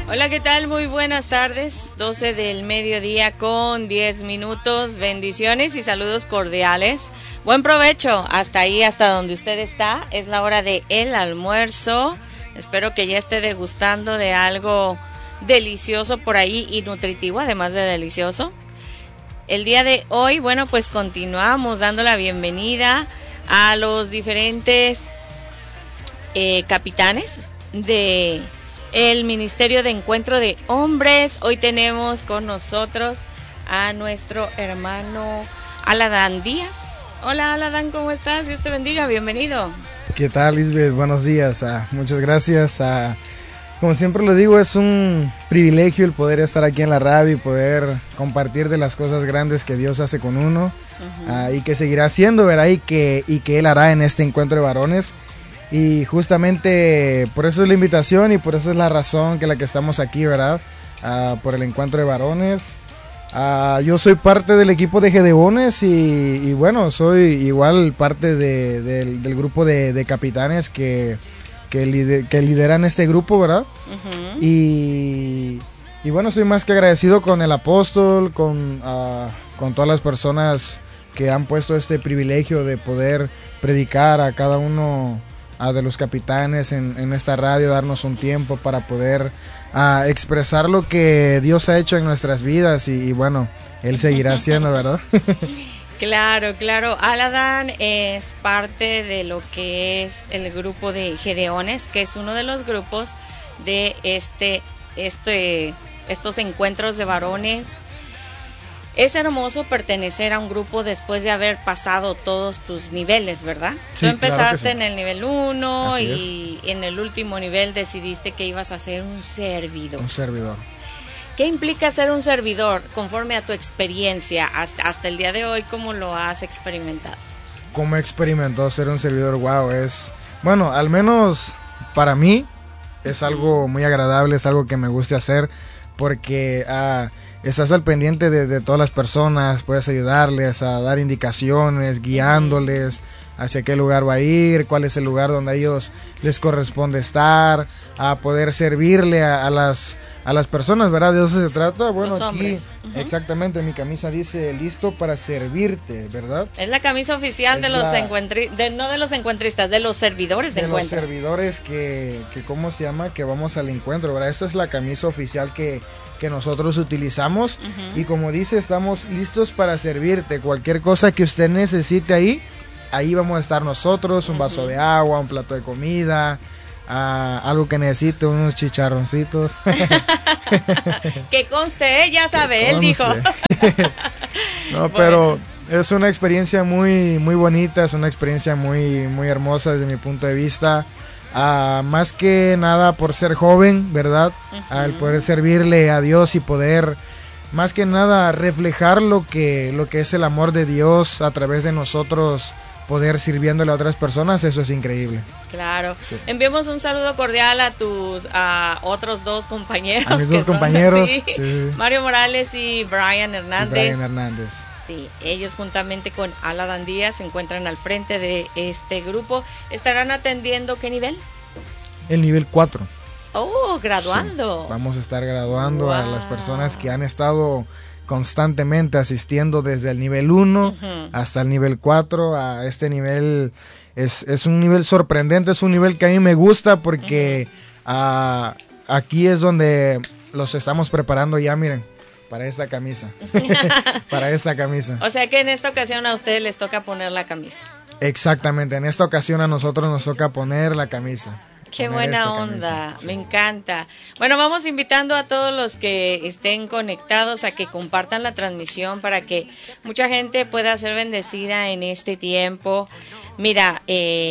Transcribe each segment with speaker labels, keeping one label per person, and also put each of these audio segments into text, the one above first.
Speaker 1: Hola, ¿qué tal? Muy buenas tardes, 12 del mediodía con 10 minutos, bendiciones y saludos cordiales. Buen provecho, hasta ahí, hasta donde usted está, es la hora de el almuerzo. Espero que ya esté degustando de algo delicioso por ahí y nutritivo, además de delicioso. El día de hoy, bueno, pues continuamos dando la bienvenida a los diferentes capitanes de el Ministerio de Encuentro de Hombres. Hoy tenemos con nosotros a nuestro hermano Aladán Díaz. Hola Aladán, ¿cómo estás? Dios te bendiga, bienvenido.
Speaker 2: ¿Qué tal, Lisbeth? Buenos días, muchas gracias. Como siempre lo digo, es un privilegio el poder estar aquí en la radio y poder compartir de las cosas grandes que Dios hace con uno, y que seguirá haciendo, ¿verdad? Y que Él hará en este encuentro de varones. Y justamente por eso es la invitación y por eso es la razón que estamos aquí, ¿verdad? Por el encuentro de varones. Yo soy parte del equipo de Gedeones y bueno, soy igual parte del grupo de capitanes que lideran este grupo, ¿verdad? Y bueno, soy más que agradecido con el apóstol, con todas las personas que han puesto este privilegio de poder predicar a cada uno de los capitanes en esta radio, darnos un tiempo para poder expresar lo que Dios ha hecho en nuestras vidas y bueno, Él seguirá haciendo, ¿verdad?
Speaker 1: Claro, claro. Aladán es parte de lo que es el grupo de Gedeones, que es uno de los grupos de estos encuentros de varones. Es hermoso pertenecer a un grupo después de haber pasado todos tus niveles, ¿verdad?
Speaker 2: Sí,
Speaker 1: tú empezaste
Speaker 2: claro que sí.
Speaker 1: En el nivel 1
Speaker 2: Así
Speaker 1: y en el último nivel decidiste que ibas a ser un servidor.
Speaker 2: Un servidor.
Speaker 1: ¿Qué implica ser un servidor conforme a tu experiencia hasta el día de hoy? ¿Cómo lo has experimentado?
Speaker 2: ¿Cómo experimentó ser un servidor? Wow, bueno, al menos para mí es algo muy agradable, es algo que me gusta hacer porque estás al pendiente de todas las personas, puedes ayudarles a dar indicaciones, guiándoles hacia qué lugar va a ir, cuál es el lugar donde a ellos les corresponde estar, a poder servirle a las personas, ¿verdad? De eso se trata. Bueno,
Speaker 1: los
Speaker 2: aquí exactamente mi camisa dice listo para servirte, ¿verdad?
Speaker 1: Es la camisa oficial de los no de los encuentristas, de los servidores de encuentro.
Speaker 2: De los servidores que ¿cómo se llama? Que vamos al encuentro, ¿verdad? Esa es la camisa oficial que nosotros utilizamos y como dice, estamos listos para servirte. Cualquier cosa que usted necesite ahí vamos a estar nosotros, un vaso de agua, un plato de comida, algo que necesite, unos chicharroncitos.
Speaker 1: Que conste, ya sabe, él dijo.
Speaker 2: No, pero es una experiencia muy, muy bonita, es una experiencia muy, muy hermosa desde mi punto de vista. Más que nada por ser joven, ¿verdad? Al poder servirle a Dios y poder, más que nada, reflejar lo que es el amor de Dios a través de nosotros, poder sirviéndole a otras personas, eso es increíble.
Speaker 1: Claro.
Speaker 2: Sí.
Speaker 1: Enviamos un saludo cordial a tus otros dos compañeros.
Speaker 2: A mis dos compañeros.
Speaker 1: Sí. Mario Morales y Brian Hernández.
Speaker 2: Sí,
Speaker 1: ellos juntamente con Aladán Díaz se encuentran al frente de este grupo. ¿Estarán atendiendo qué nivel?
Speaker 2: El nivel 4.
Speaker 1: Oh, graduando.
Speaker 2: Sí. Vamos a estar graduando a las personas que han estado constantemente asistiendo desde el nivel 1 hasta el nivel 4. A este nivel es un nivel sorprendente, es un nivel que a mí me gusta porque aquí es donde los estamos preparando ya, miren, para esta camisa. Para esta camisa.
Speaker 1: O sea que en esta ocasión a ustedes les toca poner la camisa.
Speaker 2: Exactamente, en esta ocasión a nosotros nos toca poner la camisa.
Speaker 1: Qué buena onda, sí. Me encanta. Bueno, vamos invitando a todos los que estén conectados a que compartan la transmisión para que mucha gente pueda ser bendecida en este tiempo. Mira,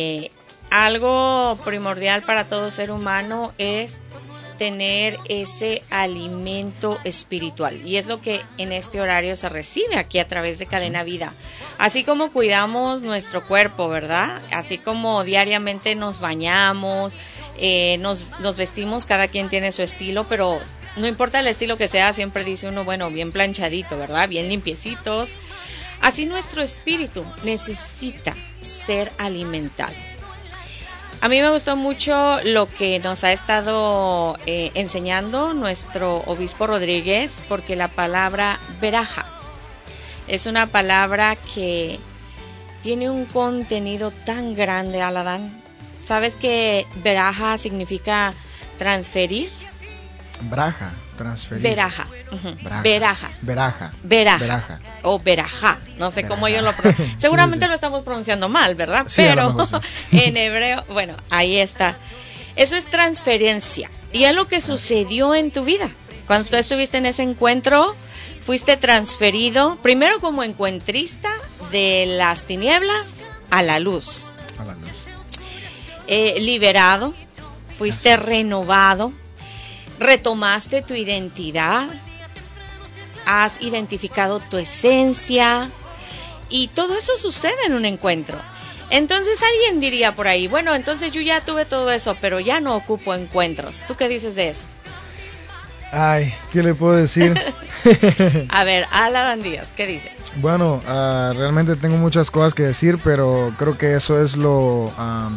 Speaker 1: algo primordial para todo ser humano es tener ese alimento espiritual y es lo que en este horario se recibe aquí a través de Cadena Vida. Así como cuidamos nuestro cuerpo, ¿verdad? Así como diariamente nos bañamos, nos vestimos, cada quien tiene su estilo, pero no importa el estilo que sea, siempre dice uno, bueno, bien planchadito, ¿verdad? Bien limpiecitos. Así nuestro espíritu necesita ser alimentado. A mí me gustó mucho lo que nos ha estado enseñando nuestro obispo Rodríguez, porque la palabra veraja es una palabra que tiene un contenido tan grande, Aladán. ¿Sabes que veraja significa transferir?
Speaker 2: Braja, transferir.
Speaker 1: Veraja.
Speaker 2: Braja.
Speaker 1: Veraja.
Speaker 2: Veraja.
Speaker 1: Veraja.
Speaker 2: Veraja.
Speaker 1: O verajá. No sé
Speaker 2: Veraja.
Speaker 1: cómo yo lo pronuncio. Seguramente
Speaker 2: Sí.
Speaker 1: lo estamos pronunciando mal, ¿verdad?
Speaker 2: Sí, a lo
Speaker 1: Pero
Speaker 2: mejor sí.
Speaker 1: en hebreo, bueno, ahí está. Eso es transferencia. Y es lo que sucedió en tu vida. Cuando tú estuviste en ese encuentro, fuiste transferido, primero como encuentrista, de las tinieblas a la luz.
Speaker 2: A la luz.
Speaker 1: Liberado, fuiste
Speaker 2: Así es.
Speaker 1: renovado, retomaste tu identidad, has identificado tu esencia y todo eso sucede en un encuentro. Entonces alguien diría por ahí, bueno, entonces yo ya tuve todo eso, pero ya no ocupo encuentros. ¿Tú qué dices de eso?
Speaker 2: Ay, ¿qué le puedo decir?
Speaker 1: A ver, Aladán Díaz, ¿qué dice?
Speaker 2: Bueno, realmente tengo muchas cosas que decir, pero creo que eso es lo...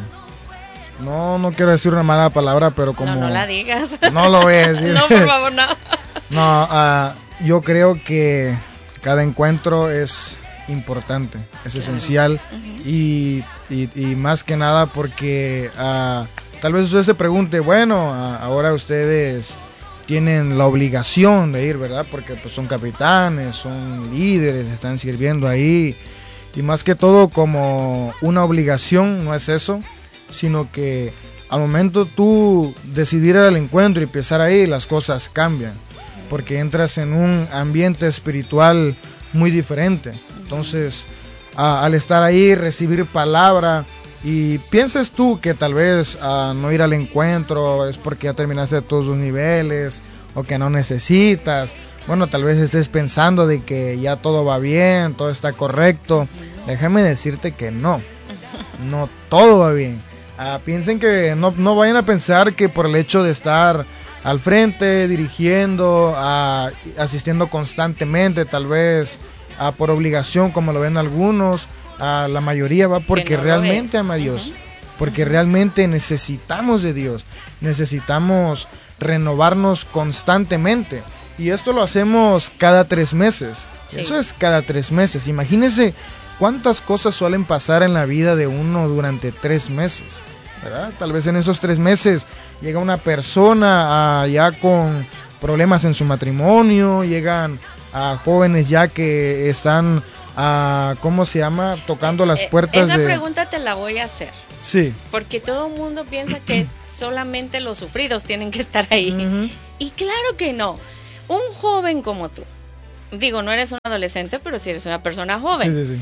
Speaker 2: no quiero decir una mala palabra, pero como...
Speaker 1: No la digas.
Speaker 2: No lo voy a decir.
Speaker 1: No, por favor, no.
Speaker 2: No, yo creo que cada encuentro es importante, es esencial y más que nada porque tal vez usted se pregunte, bueno, ahora ustedes tienen la obligación de ir, ¿verdad? Porque pues son capitanes, son líderes, están sirviendo ahí y más que todo como una obligación, no es eso, sino que al momento tú decidir ir al encuentro y empezar ahí, las cosas cambian, porque entras en un ambiente espiritual muy diferente. Entonces, al estar ahí, recibir palabra, y piensas tú que tal vez no ir al encuentro es porque ya terminaste todos los niveles, o que no necesitas. Bueno, tal vez estés pensando de que ya todo va bien, todo está correcto. Déjame decirte que no todo va bien. Piensen que no vayan a pensar que por el hecho de estar al frente, dirigiendo, asistiendo constantemente, tal vez por obligación, como lo ven algunos, la mayoría va porque
Speaker 1: no
Speaker 2: realmente ama a Dios, porque realmente necesitamos de Dios, necesitamos renovarnos constantemente, y esto lo hacemos cada 3 meses.
Speaker 1: Sí.
Speaker 2: Eso es cada 3 meses. Imagínense cuántas cosas suelen pasar en la vida de uno durante 3 meses, ¿verdad? Tal vez en esos 3 meses llega una persona ya con problemas en su matrimonio, llegan a jóvenes ya que están, ¿cómo se llama? Tocando las puertas
Speaker 1: esa
Speaker 2: de...
Speaker 1: pregunta te la voy a hacer,
Speaker 2: Sí.
Speaker 1: porque todo el mundo piensa que solamente los sufridos tienen que estar ahí.
Speaker 2: Ujú.
Speaker 1: Y claro que no. Un joven como tú, digo, no eres un adolescente, pero sí eres una persona joven.
Speaker 2: Sí.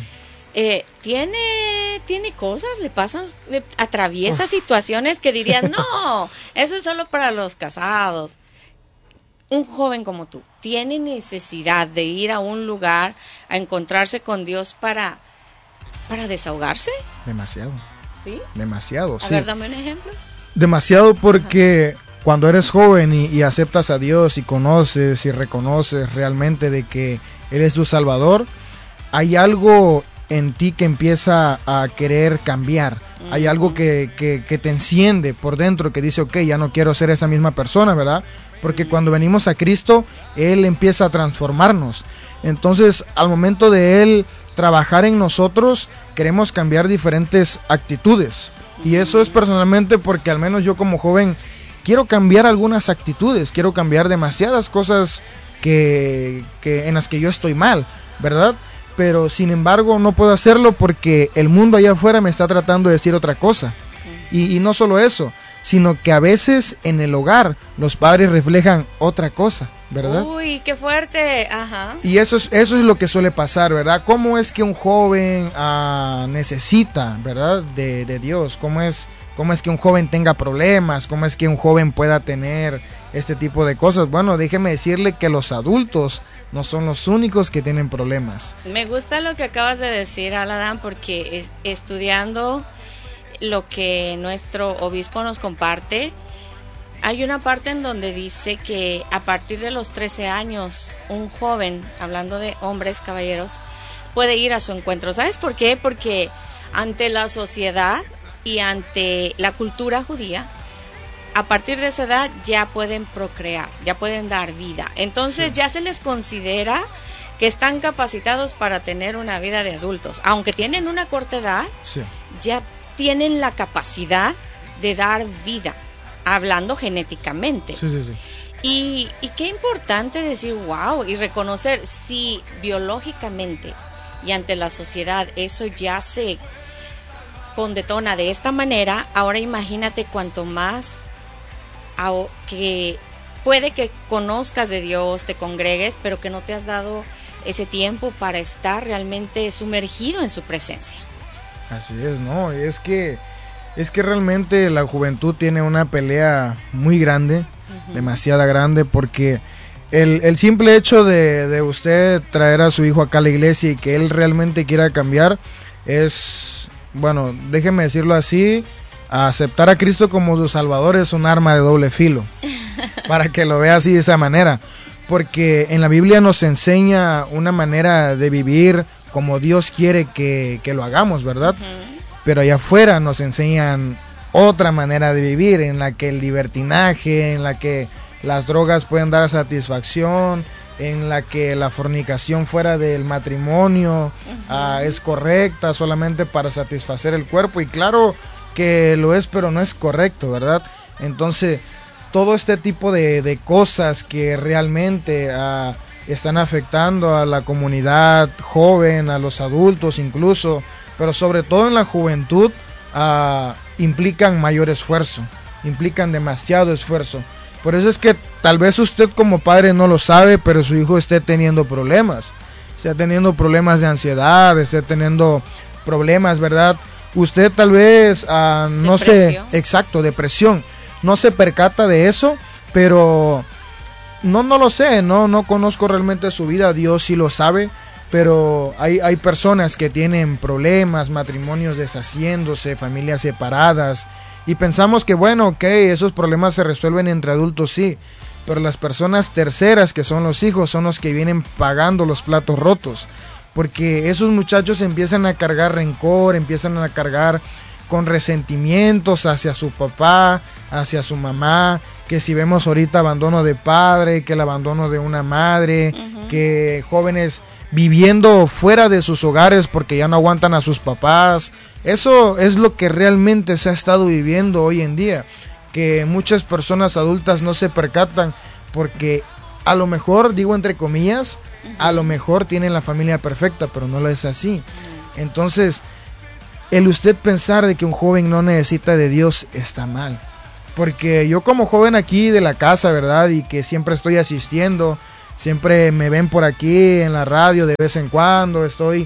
Speaker 1: Tiene cosas, le pasan, atraviesa situaciones que dirían, no, eso es solo para los casados. Un joven como tú tiene necesidad de ir a un lugar a encontrarse con Dios para desahogarse,
Speaker 2: Demasiado,
Speaker 1: ¿sí?
Speaker 2: demasiado,
Speaker 1: A
Speaker 2: sí.
Speaker 1: ver, dame un ejemplo.
Speaker 2: Demasiado, porque cuando eres joven y aceptas a Dios y conoces y reconoces realmente de que Él es tu Salvador, hay algo en ti que empieza a querer cambiar. Hay algo que te enciende por dentro, que dice, ok, ya no quiero ser esa misma persona, ¿verdad? Porque cuando venimos a Cristo, Él empieza a transformarnos. Entonces, al momento de Él trabajar en nosotros, queremos cambiar diferentes actitudes. Y eso es personalmente porque al menos yo como joven quiero cambiar algunas actitudes, quiero cambiar demasiadas cosas que en las que yo estoy mal, ¿verdad? Pero sin embargo no puedo hacerlo porque el mundo allá afuera me está tratando de decir otra cosa. Y no solo eso, sino que a veces en el hogar los padres reflejan otra cosa, ¿verdad?
Speaker 1: Uy, qué fuerte. Ajá.
Speaker 2: Y eso es lo que suele pasar, ¿verdad? ¿Cómo es que un joven necesita, ¿verdad? De Dios. ¿Cómo es que un joven tenga problemas? ¿Cómo es que un joven pueda tener este tipo de cosas? Bueno, déjeme decirle que los adultos no son los únicos que tienen problemas.
Speaker 1: Me gusta lo que acabas de decir, Aladán, porque estudiando lo que nuestro obispo nos comparte, hay una parte en donde dice que a partir de los 13 años, un joven, hablando de hombres, caballeros, puede ir a su encuentro. ¿Sabes por qué? Porque ante la sociedad y ante la cultura judía, a partir de esa edad ya pueden procrear, ya pueden dar vida. Entonces ya se les considera que están capacitados para tener una vida de adultos. Aunque tienen una corta edad, ya tienen la capacidad de dar vida, hablando genéticamente. Y qué importante decir, wow, y reconocer si biológicamente y ante la sociedad eso ya se condetona de esta manera. Ahora imagínate cuanto más que puede que conozcas de Dios, te congregues, pero que no te has dado ese tiempo para estar realmente sumergido en su presencia.
Speaker 2: Así es, ¿no? Es que realmente la juventud tiene una pelea muy grande, demasiado grande, porque el simple hecho de usted traer a su hijo acá a la iglesia y que él realmente quiera cambiar es, bueno, déjeme decirlo así, aceptar a Cristo como su Salvador es un arma de doble filo, para que lo vea así de esa manera, porque en la Biblia nos enseña una manera de vivir como Dios quiere que lo hagamos, ¿verdad? Pero allá afuera nos enseñan otra manera de vivir, en la que el libertinaje, en la que las drogas pueden dar satisfacción, en la que la fornicación fuera del matrimonio es correcta solamente para satisfacer el cuerpo, y claro que lo es, pero no es correcto, ¿verdad? Entonces, todo este tipo de cosas que realmente están afectando a la comunidad joven, a los adultos incluso, pero sobre todo en la juventud, implican mayor esfuerzo, implican demasiado esfuerzo. Por eso es que tal vez usted como padre no lo sabe, pero su hijo esté teniendo problemas, esté teniendo problemas de ansiedad, esté teniendo problemas, ¿verdad? Usted tal vez, no sé, exacto, depresión, no se percata de eso, pero no lo sé, no conozco realmente su vida, Dios sí lo sabe, pero hay personas que tienen problemas, matrimonios deshaciéndose, familias separadas, y pensamos que bueno, ok, esos problemas se resuelven entre adultos, sí, pero las personas terceras, que son los hijos, son los que vienen pagando los platos rotos, porque esos muchachos empiezan a cargar rencor, empiezan a cargar con resentimientos hacia su papá, hacia su mamá, que si vemos ahorita abandono de padre, que el abandono de una madre, que jóvenes viviendo fuera de sus hogares porque ya no aguantan a sus papás. Eso es lo que realmente se ha estado viviendo hoy en día, que muchas personas adultas no se percatan porque a lo mejor, digo entre comillas, a lo mejor tienen la familia perfecta, pero no lo es así. Entonces, el usted pensar de que un joven no necesita de Dios está mal, porque yo como joven aquí de la casa, ¿verdad? Y que siempre estoy asistiendo, siempre me ven por aquí en la radio de vez en cuando, estoy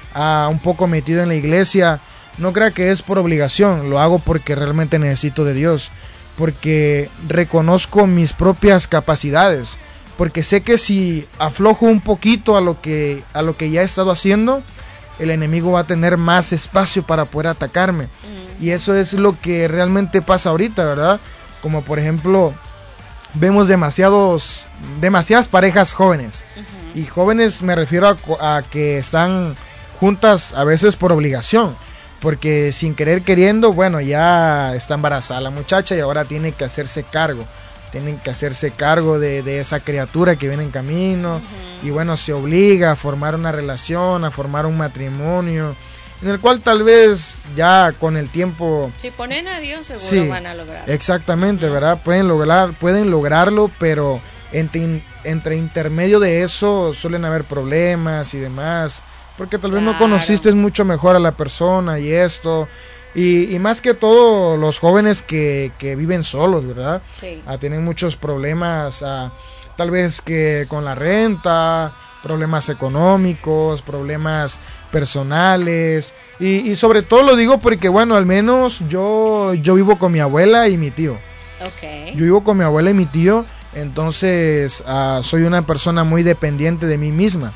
Speaker 2: un poco metido en la iglesia, no crea que es por obligación, lo hago porque realmente necesito de Dios, porque reconozco mis propias capacidades, porque sé que si aflojo un poquito a lo que ya he estado haciendo, el enemigo va a tener más espacio para poder atacarme. Y eso es lo que realmente pasa ahorita, ¿verdad? Como por ejemplo, vemos demasiadas parejas jóvenes. Y jóvenes me refiero a que están juntas a veces por obligación, porque sin querer queriendo, bueno, ya está embarazada la muchacha y ahora tiene que hacerse cargo. Tienen que hacerse cargo de esa criatura que viene en camino. Y bueno, se obliga a formar una relación, a formar un matrimonio, en el cual tal vez ya con el tiempo,
Speaker 1: si ponen a Dios, seguro van a lograrlo. Exactamente,
Speaker 2: ¿verdad? Pueden lograrlo, pero entre intermedio de eso suelen haber problemas y demás, porque tal vez no conociste mucho mejor a la persona y esto. Y más que todo los jóvenes que viven solos, ¿verdad?
Speaker 1: Sí.
Speaker 2: Tienen muchos problemas, tal vez que con la renta, problemas económicos, problemas personales. Y sobre todo lo digo porque, bueno, al menos yo vivo con mi abuela y mi tío.
Speaker 1: Okay.
Speaker 2: Yo vivo con mi abuela y mi tío, entonces soy una persona muy dependiente de mí misma.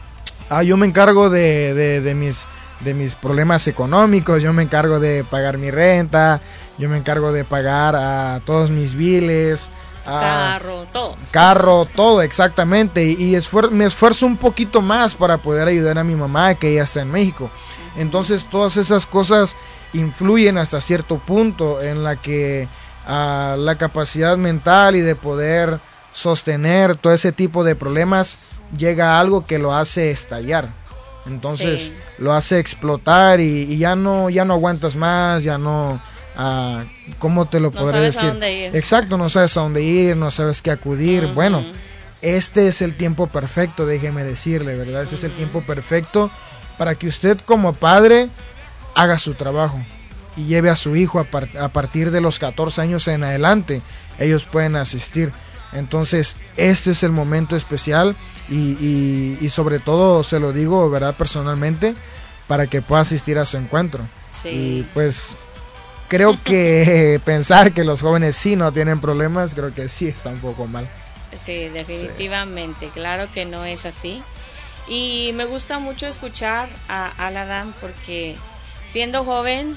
Speaker 2: Yo me encargo de mis problemas económicos, yo me encargo de pagar mi renta, yo me encargo de pagar todos mis biles, carro, todo exactamente, y me esfuerzo un poquito más para poder ayudar a mi mamá, que ella está en México. Entonces todas esas cosas influyen hasta cierto punto en la que la capacidad mental y de poder sostener todo ese tipo de problemas llega a algo que lo hace estallar. Entonces sí, lo hace explotar y ya no aguantas más, ya no, ¿cómo te lo podré decir? No sabes a dónde ir. Exacto, no sabes a dónde ir, no sabes qué acudir. Bueno, este es el tiempo perfecto, déjeme decirle, ¿verdad? Este es el tiempo perfecto para que usted como padre haga su trabajo y lleve a su hijo a partir de los 14 años en adelante. Ellos pueden asistir. Entonces, este es el momento especial y sobre todo se lo digo, ¿verdad? Personalmente, para que pueda asistir a su encuentro. Sí. Y pues creo que pensar que los jóvenes sí no tienen problemas, creo que sí está un poco mal.
Speaker 1: Sí, definitivamente, sí. Claro que no es así. Y me gusta mucho escuchar a Al-Adam porque siendo joven,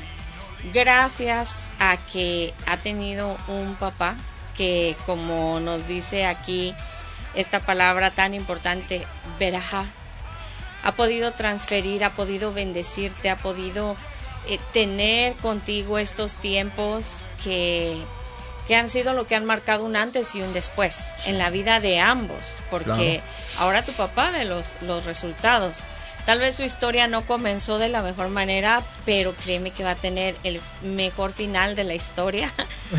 Speaker 1: gracias a que ha tenido un papá que, como nos dice aquí esta palabra tan importante, verajá, ha podido transferir, ha podido bendecirte, ha podido tener contigo estos tiempos que han sido lo que han marcado un antes y un después en la vida de ambos, porque ahora tu papá ve los resultados. Tal vez su historia no comenzó de la mejor manera, pero créeme que va a tener el mejor final de la historia,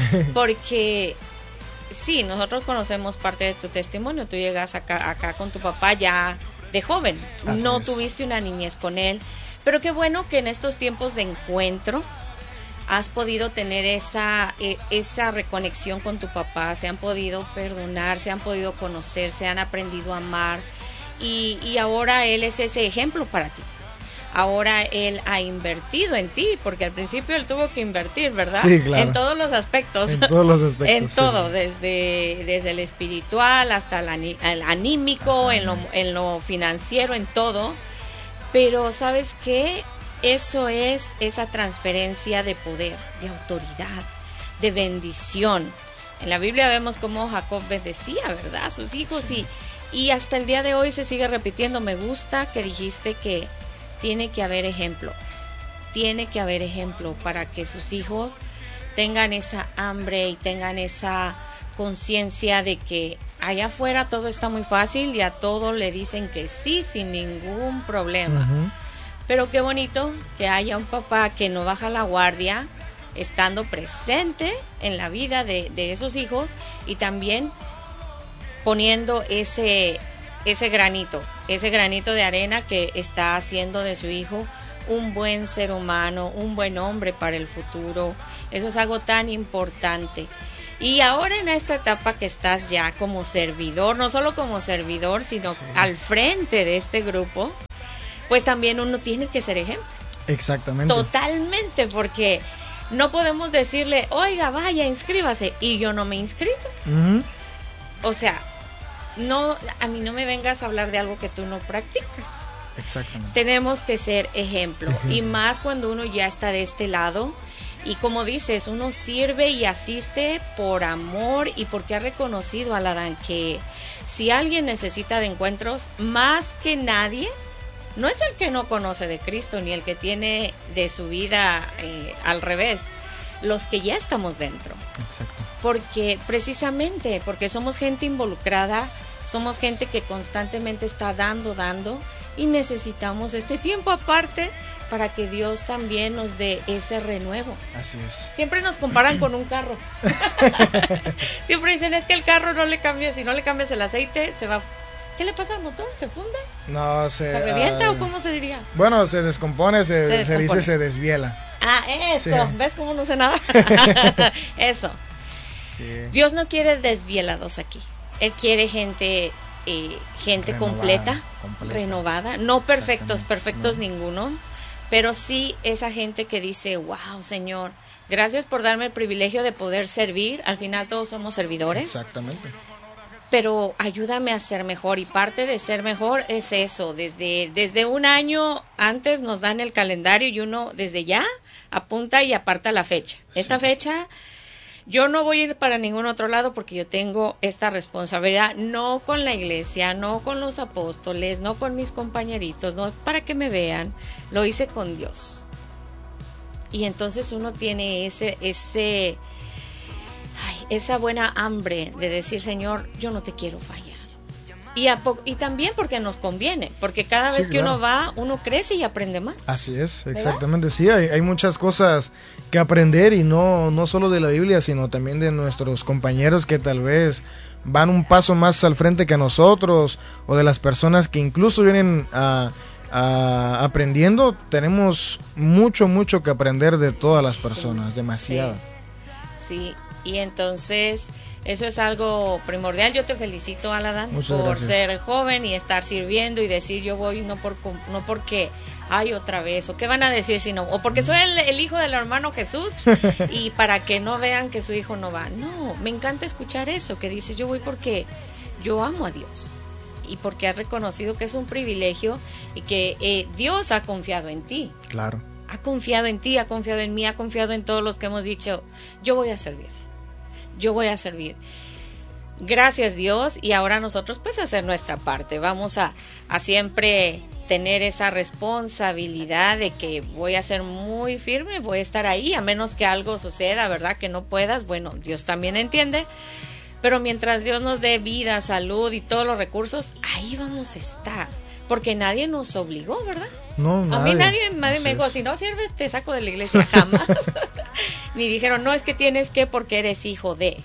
Speaker 1: porque sí, nosotros conocemos parte de tu testimonio. Tú llegas acá con tu papá ya de joven, así no es. Tuviste una niñez con él, pero qué bueno que en estos tiempos de encuentro has podido tener esa reconexión con tu papá, se han podido perdonar, se han podido conocer, se han aprendido a amar y ahora él es ese ejemplo para ti. Ahora él ha invertido en ti, porque al principio él tuvo que invertir, ¿verdad?
Speaker 2: Sí, claro.
Speaker 1: En todos los aspectos.
Speaker 2: En todos los aspectos.
Speaker 1: En todo, sí. desde el espiritual hasta el anímico, en lo financiero, en todo. Pero ¿sabes qué? Eso es esa transferencia de poder, de autoridad, de bendición. En la Biblia vemos cómo Jacob bendecía, ¿verdad? A sus hijos, sí. Y hasta el día de hoy se sigue repitiendo. Me gusta que dijiste que tiene que haber ejemplo para que sus hijos tengan esa hambre y tengan esa conciencia de que allá afuera todo está muy fácil y a todo le dicen que sí sin ningún problema. Uh-huh. Pero qué bonito que haya un papá que no baja la guardia, estando presente en la vida de esos hijos y también poniendo ese granito de arena que está haciendo de su hijo un buen ser humano, un buen hombre para el futuro. Eso es algo tan importante. Y ahora en esta etapa que estás ya como servidor, no solo como servidor, sino sí, al frente de este grupo, pues también uno tiene que ser ejemplo.
Speaker 2: Exactamente.
Speaker 1: Totalmente, porque no podemos decirle, oiga, vaya, inscríbase, y yo no me he inscrito. Uh-huh. O sea, no, a mí no me vengas a hablar de algo que tú no practicas.
Speaker 2: Exactamente.
Speaker 1: Tenemos que ser ejemplo. Y más cuando uno ya está de este lado y como dices, uno sirve y asiste por amor y porque ha reconocido a Adán que si alguien necesita de encuentros, más que nadie, no es el que no conoce de Cristo ni el que tiene de su vida al revés, los que ya estamos dentro.
Speaker 2: Exacto.
Speaker 1: Porque precisamente, porque somos gente involucrada, somos gente que constantemente está dando y necesitamos este tiempo aparte para que Dios también nos dé ese renuevo.
Speaker 2: Así es.
Speaker 1: Siempre nos comparan con un carro. Siempre dicen, es que el carro no le cambias, si no le cambias el aceite, se va. ¿Qué le pasa al motor? ¿Se funde?
Speaker 2: No,
Speaker 1: ¿Se revienta o cómo se diría?
Speaker 2: Bueno, se descompone, se dice se desviela.
Speaker 1: Ah, eso. Sí. ¿Ves cómo no sé nada? Eso. Sí. Dios no quiere desvielados aquí. Él quiere gente renovada, completa, renovada. No perfectos ninguno, pero sí esa gente que dice, wow, Señor, gracias por darme el privilegio de poder servir. Al final todos somos servidores.
Speaker 2: Exactamente.
Speaker 1: Pero ayúdame a ser mejor, y parte de ser mejor es eso. Desde un año antes nos dan el calendario y uno desde ya apunta y aparta la fecha. Esta fecha yo no voy a ir para ningún otro lado porque yo tengo esta responsabilidad, no con la iglesia, no con los apóstoles, no con mis compañeritos, no para que me vean, lo hice con Dios. Y entonces uno tiene esa buena hambre de decir, Señor, yo no te quiero fallar. Y también porque nos conviene, porque cada vez que uno va, uno crece y aprende más.
Speaker 2: Así es, exactamente, ¿verdad? Sí, hay muchas cosas que aprender, y no solo de la Biblia, sino también de nuestros compañeros que tal vez van un paso más al frente que nosotros, o de las personas que incluso vienen aprendiendo. Tenemos mucho que aprender de todas las personas, demasiado.
Speaker 1: Sí, y entonces eso es algo primordial. Yo te felicito, Aladán, por ser joven y estar sirviendo y decir yo voy no porque hay otra vez, o qué van a decir sino, o porque soy el hijo del hermano Jesús y para que no vean que su hijo no va. No, me encanta escuchar eso, que dices yo voy porque yo amo a Dios y porque has reconocido que es un privilegio y que Dios ha confiado en ti.
Speaker 2: Claro.
Speaker 1: Ha confiado en ti, ha confiado en mí, ha confiado en todos los que hemos dicho, yo voy a servir. Gracias Dios, y ahora nosotros pues hacer nuestra parte. Vamos a siempre tener esa responsabilidad de que voy a ser muy firme, voy a estar ahí, a menos que algo suceda, ¿verdad? Que no puedas, bueno, Dios también entiende, pero mientras Dios nos dé vida, salud y todos los recursos, ahí vamos a estar, porque nadie nos obligó, ¿verdad?
Speaker 2: No, nadie.
Speaker 1: A mí nadie me dijo, si no sirves te saco de la iglesia, jamás. Ni dijeron, no, es que tienes que porque eres hijo de.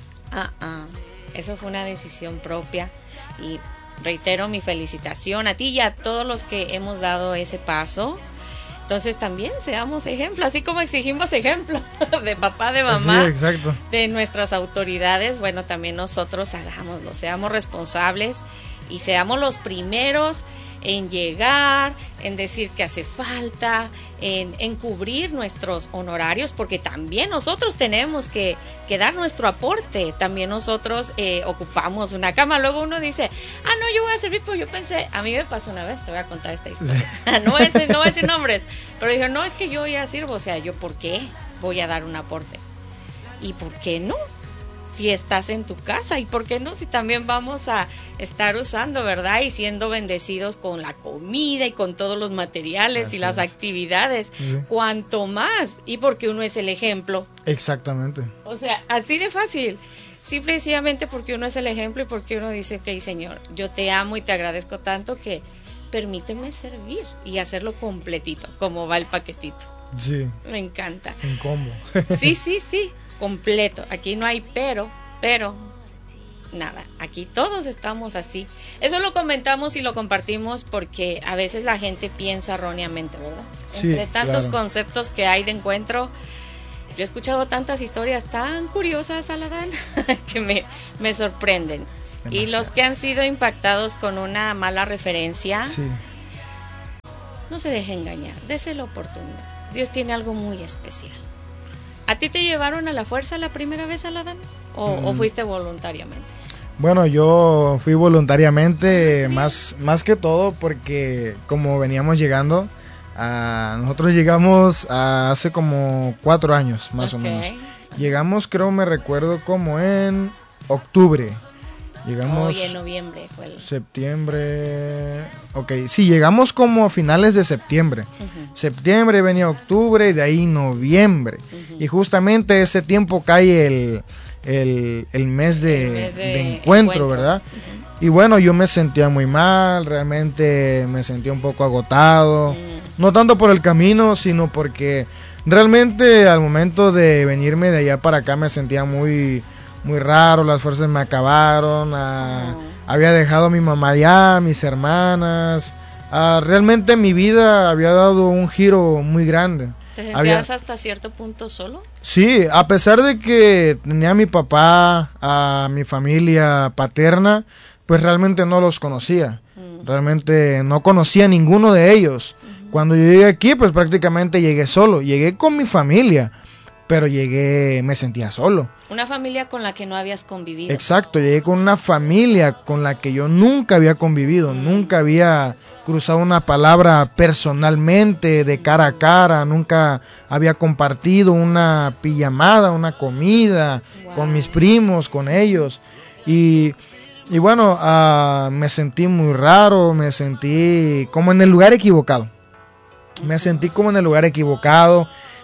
Speaker 1: Eso fue una decisión propia, y reitero mi felicitación a ti y a todos los que hemos dado ese paso. Entonces también seamos ejemplo, así como exigimos ejemplo de papá, de mamá,
Speaker 2: sí, exacto,
Speaker 1: de nuestras autoridades. Bueno, también nosotros hagámoslo, seamos responsables y seamos los primeros en llegar, en decir que hace falta, en cubrir nuestros honorarios, porque también nosotros tenemos que dar nuestro aporte. También nosotros ocupamos una cama. Luego uno dice, no, yo voy a servir, pues yo pensé, a mí me pasó una vez, te voy a contar esta historia. Sí. No voy a decir nombres, pero dije, no, es que yo ya sirvo, o sea, yo ¿por qué voy a dar un aporte? ¿Y por qué no? Si estás en tu casa, y por qué no si también vamos a estar usando, ¿verdad? Y siendo bendecidos con la comida y con todos los materiales. Así y las actividades, sí. Cuanto más, y porque uno es el ejemplo.
Speaker 2: Exactamente.
Speaker 1: O sea, así de fácil, simple y sencillamente porque uno es el ejemplo y porque uno dice, ok, Señor, yo te amo y te agradezco tanto que permíteme servir y hacerlo completito, como va el paquetito.
Speaker 2: Sí.
Speaker 1: Me encanta.
Speaker 2: En combo.
Speaker 1: Sí. Completo, aquí no hay pero nada, aquí todos estamos así. Eso lo comentamos y lo compartimos porque a veces la gente piensa erróneamente, ¿verdad?
Speaker 2: Sí,
Speaker 1: entre tantos
Speaker 2: claro.
Speaker 1: Conceptos que hay de encuentro, yo he escuchado tantas historias tan curiosas, Aladán, que me sorprenden. Demasiado. Y los que han sido impactados con una mala referencia,
Speaker 2: sí.
Speaker 1: No se deje engañar, dése la oportunidad. Dios tiene algo muy especial. ¿A ti te llevaron a la fuerza la primera vez, Aladán? ¿O fuiste voluntariamente?
Speaker 2: Bueno, yo fui voluntariamente, más que todo porque como veníamos llegando, nosotros llegamos hace como 4 años, más o menos. Llegamos, me recuerdo, como en octubre. Llegamos...
Speaker 1: Hoy en noviembre fue el...
Speaker 2: Septiembre... Ok, sí, llegamos como a finales de septiembre. Uh-huh. Septiembre, venía octubre y de ahí noviembre. Uh-huh. Y justamente ese tiempo cae el mes de encuentro, ¿verdad? Uh-huh. Y bueno, yo me sentía muy mal, realmente me sentía un poco agotado. Uh-huh. No tanto por el camino, sino porque realmente al momento de venirme de allá para acá me sentía muy raro, las fuerzas me acabaron, había dejado a mi mamá allá, mis hermanas, realmente mi vida había dado un giro muy grande.
Speaker 1: ¿Te sentías hasta cierto punto solo?
Speaker 2: Sí, a pesar de que tenía a mi papá, a mi familia paterna, pues realmente no los conocía, realmente no conocía a ninguno de ellos. Cuando yo llegué aquí, pues prácticamente llegué solo, llegué con mi familia, pero me sentía solo.
Speaker 1: Una familia con la que no habías convivido.
Speaker 2: Exacto, llegué con una familia con la que yo nunca había convivido, nunca había cruzado una palabra personalmente, de cara a cara, nunca había compartido una pijamada, una comida, wow, con mis primos, con ellos. Y bueno, me sentí muy raro, me sentí como en el lugar equivocado. Me sentí como en el lugar equivocado.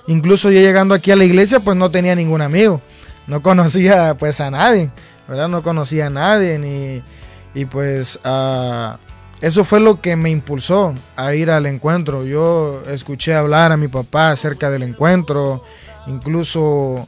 Speaker 2: Incluso yo llegando aquí a la iglesia, pues no tenía ningún amigo. No conocía pues a nadie, ¿verdad? No conocía a nadie y pues eso fue lo que me impulsó a ir al encuentro. Yo escuché hablar a mi papá acerca del encuentro, incluso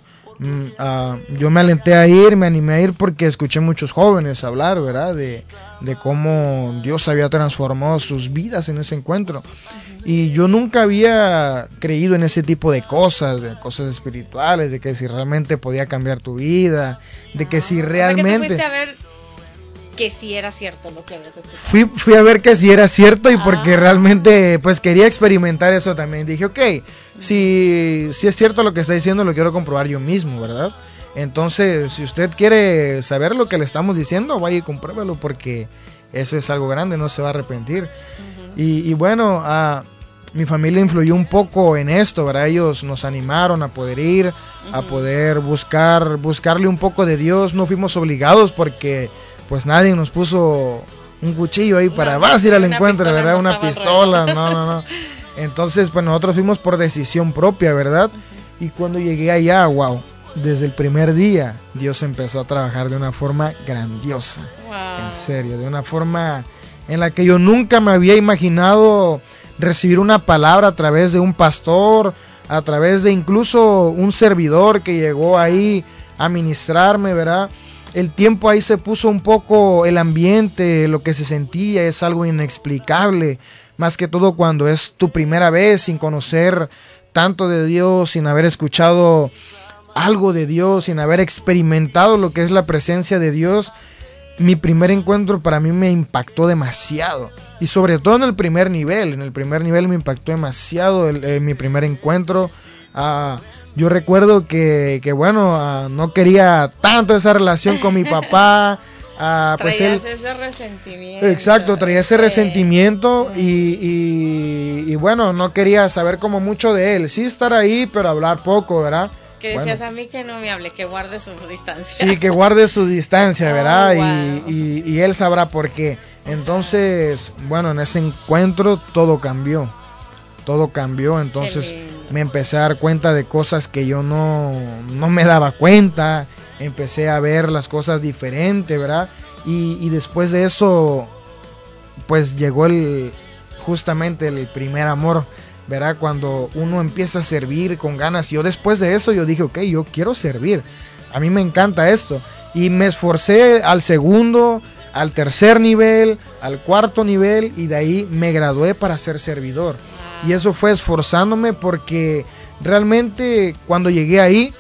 Speaker 2: yo me alenté a ir, me animé a ir porque escuché muchos jóvenes hablar, ¿verdad? De cómo Dios había transformado sus vidas en ese encuentro. Y yo nunca había creído en ese tipo de cosas espirituales, de que si realmente podía cambiar tu vida, de que si realmente...
Speaker 1: O sea, que tú fuiste a ver que sí era cierto lo que habías escuchado.
Speaker 2: Fui a ver que sí era cierto y porque realmente pues quería experimentar eso también. Dije, ok, si es cierto lo que está diciendo, lo quiero comprobar yo mismo, ¿verdad? Entonces, si usted quiere saber lo que le estamos diciendo, vaya y compruébalo porque eso es algo grande, no se va a arrepentir. Y bueno, mi familia influyó un poco en esto, ¿verdad? Ellos nos animaron a poder ir, a poder buscarle un poco de Dios. No fuimos obligados porque pues nadie nos puso un cuchillo ahí para vas a ir al encuentro, ¿verdad? Una pistola, no. Entonces, pues nosotros fuimos por decisión propia, ¿verdad? Y cuando llegué allá, wow, desde el primer día Dios empezó a trabajar de una forma grandiosa. Wow. En serio, de una forma en la que yo nunca me había imaginado recibir una palabra a través de un pastor, a través de incluso un servidor que llegó ahí a ministrarme, ¿verdad? El tiempo ahí se puso un poco, el ambiente, lo que se sentía es algo inexplicable, más que todo cuando es tu primera vez sin conocer tanto de Dios, sin haber escuchado algo de Dios, sin haber experimentado lo que es la presencia de Dios. Mi primer encuentro para mí me impactó demasiado y sobre todo en el primer nivel me impactó demasiado mi primer encuentro. Yo recuerdo que bueno, no quería tanto esa relación con mi papá. Pues
Speaker 1: traías ese resentimiento.
Speaker 2: Exacto, traía ese resentimiento y bueno, no quería saber como mucho de él. Sí estar ahí, pero hablar poco, ¿verdad?
Speaker 1: Que decías a mí que no me hable, que guarde su distancia.
Speaker 2: Sí, que guarde su distancia, ¿verdad? Wow. Y él sabrá por qué. Entonces, bueno, en ese encuentro todo cambió. Entonces me empecé a dar cuenta de cosas que yo no me daba cuenta. Empecé a ver las cosas diferentes, ¿verdad? Y después de eso, pues llegó justamente el primer amor, ¿verdad? Cuando uno empieza a servir con ganas. Yo después de eso yo dije, ok, yo quiero servir. A mí me encanta esto. Y me esforcé al segundo, al tercer nivel, al cuarto nivel y de ahí me gradué para ser servidor. Y eso fue esforzándome porque realmente cuando llegué ahí,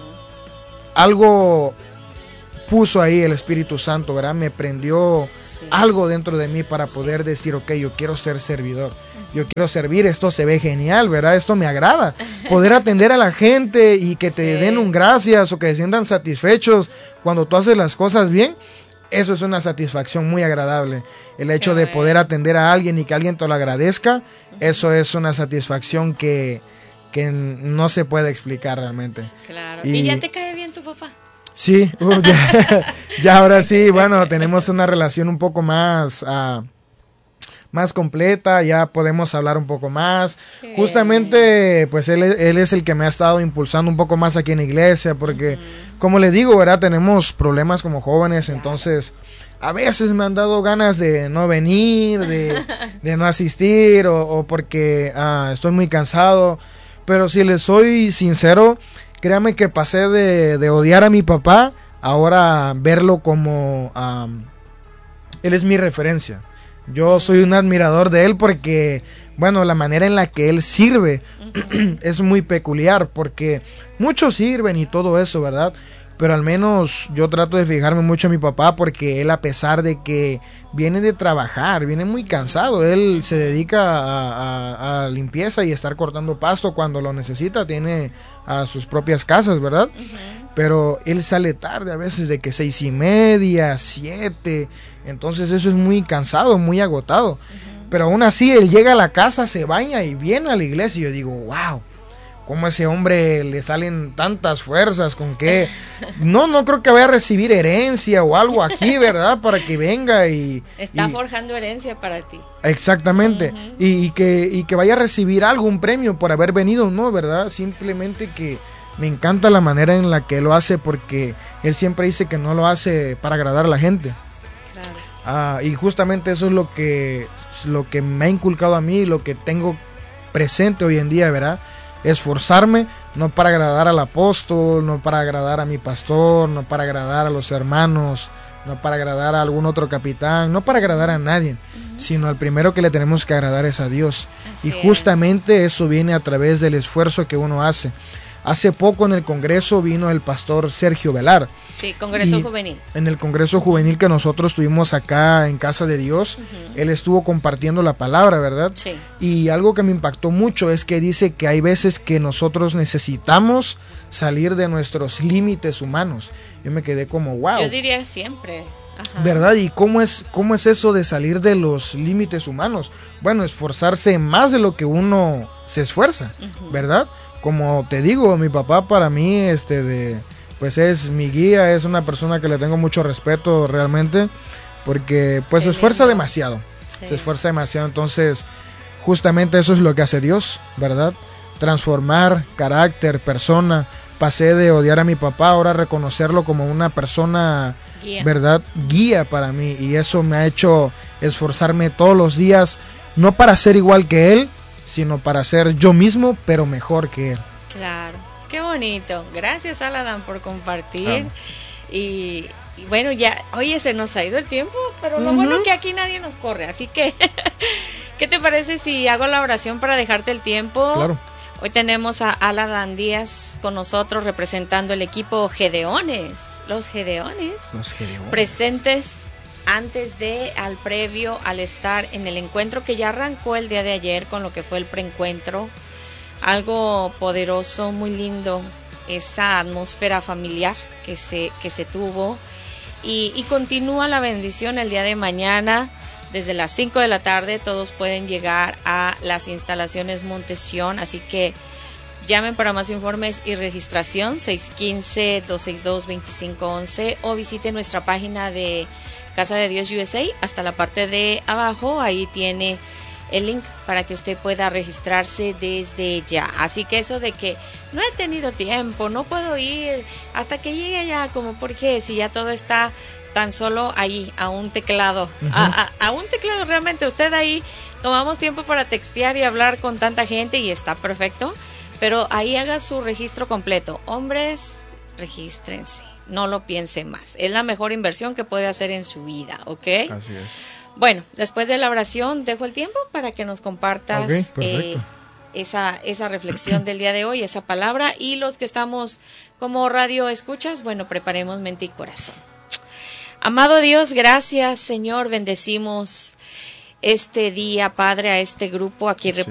Speaker 2: algo puso ahí el Espíritu Santo, ¿verdad? Me prendió algo dentro de mí para poder decir, ok, yo quiero ser servidor. Yo quiero servir, esto se ve genial, ¿verdad? Esto me agrada. Poder atender a la gente y que te den un gracias o que se sientan satisfechos cuando tú haces las cosas bien. Eso es una satisfacción muy agradable. El hecho de poder atender a alguien y que alguien te lo agradezca, eso es una satisfacción que no se puede explicar realmente.
Speaker 1: Claro. ¿Y ya te cae bien tu papá?
Speaker 2: Sí, ya ahora sí, bueno, tenemos una relación un poco más completa, ya podemos hablar un poco más. Justamente, pues él es el que me ha estado impulsando un poco más aquí en la iglesia, porque como le digo, ¿verdad? Tenemos problemas como jóvenes, entonces a veces me han dado ganas de no venir, de no asistir, o porque estoy muy cansado. Pero si les soy sincero, créame que pasé de odiar a mi papá, ahora verlo como él es mi referencia. Yo soy un admirador de él porque, bueno, la manera en la que él sirve es muy peculiar, porque muchos sirven y todo eso, ¿verdad? Pero al menos yo trato de fijarme mucho en mi papá porque él, a pesar de que viene de trabajar, viene muy cansado, él se dedica a limpieza y estar cortando pasto cuando lo necesita, tiene a sus propias casas, ¿verdad? Pero él sale tarde a veces, de que 6:30, 7, entonces eso es muy cansado, muy agotado. Pero aún así él llega a la casa, se baña y viene a la iglesia y yo digo, wow. cómo a ese hombre le salen tantas fuerzas, con qué, no creo que vaya a recibir herencia o algo aquí, ¿verdad? Para que venga
Speaker 1: está forjando herencia para ti.
Speaker 2: Exactamente, y que vaya a recibir algo, un premio por haber venido, ¿no? ¿Verdad? Simplemente que me encanta la manera en la que lo hace, porque él siempre dice que no lo hace para agradar a la gente. Claro. Y justamente eso es lo que me ha inculcado a mí, lo que tengo presente hoy en día, ¿verdad? Esforzarme, no para agradar al apóstol, no para agradar a mi pastor, no para agradar a los hermanos, no para agradar a algún otro capitán, no para agradar a nadie, sino al primero que le tenemos que agradar es a Dios. Así y justamente eso viene a través del esfuerzo que uno hace. Hace poco en el Congreso vino el pastor Sergio Velar.
Speaker 1: Sí, Congreso Juvenil.
Speaker 2: En el Congreso Juvenil que nosotros tuvimos acá en Casa de Dios, él estuvo compartiendo la palabra, ¿verdad?
Speaker 1: Sí.
Speaker 2: Y algo que me impactó mucho es que dice que hay veces que nosotros necesitamos salir de nuestros límites humanos. Yo me quedé como, wow.
Speaker 1: Yo diría siempre. Ajá.
Speaker 2: ¿Verdad? ¿Y cómo es eso de salir de los límites humanos? Bueno, esforzarse más de lo que uno se esfuerza, ¿verdad? Como te digo, mi papá para mí, pues es mi guía, es una persona que le tengo mucho respeto realmente, porque pues se esfuerza demasiado, se esfuerza demasiado, entonces justamente eso es lo que hace Dios, ¿verdad? Transformar carácter, persona. Pasé de odiar a mi papá, ahora reconocerlo como una persona, ¿verdad? Guía para mí, y eso me ha hecho esforzarme todos los días, no para ser igual que él, sino para ser yo mismo, pero mejor que él.
Speaker 1: Claro, qué bonito. Gracias, Aladán, por compartir. Y bueno, ya, oye, se nos ha ido el tiempo, pero lo bueno que aquí nadie nos corre, así que, ¿qué te parece si hago la oración para dejarte el tiempo?
Speaker 2: Claro.
Speaker 1: Hoy tenemos a Aladán Díaz con nosotros representando el equipo Gedeones. Los Gedeones. Presentes previo al estar en el encuentro que ya arrancó el día de ayer con lo que fue el preencuentro. Algo poderoso, muy lindo, esa atmósfera familiar que se tuvo. Y continúa la bendición el día de mañana. Desde las 5 de la tarde todos pueden llegar a las instalaciones Montesión, así que llamen para más informes y registración 615-262-2511 o visiten nuestra página de Casa de Dios USA hasta la parte de abajo, ahí tiene el link para que usted pueda registrarse desde ya. Así que eso de que no he tenido tiempo, no puedo ir hasta que llegue allá, como porque si ya todo está tan solo ahí, a un teclado, a un teclado realmente, usted ahí, tomamos tiempo para textear y hablar con tanta gente y está perfecto, pero ahí haga su registro completo. Hombres, regístrense, no lo piense más, es la mejor inversión que puede hacer en su vida, ¿ok?
Speaker 2: Así es.
Speaker 1: Bueno, después de la oración, dejo el tiempo para que nos compartas esa reflexión del día de hoy, esa palabra, y los que estamos como radio escuchas, bueno, preparemos mente y corazón. Amado Dios, gracias, Señor, bendecimos este día, Padre, a este grupo aquí representado.